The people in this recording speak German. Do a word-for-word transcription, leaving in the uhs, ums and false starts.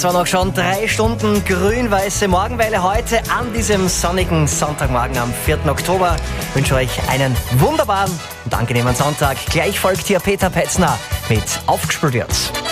Es waren noch schon drei Stunden grün-weiße Morgenwelle heute an diesem sonnigen Sonntagmorgen am vierten Oktober. Ich wünsche euch einen wunderbaren und angenehmen Sonntag. Gleich folgt hier Peter Petzner mit Aufgespült wird.